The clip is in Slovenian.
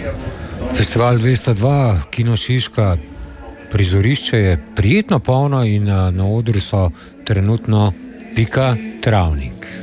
Festival 202, Kino Šiška, prizorišče je prijetno polno in na odru so trenutno Pika Travnik.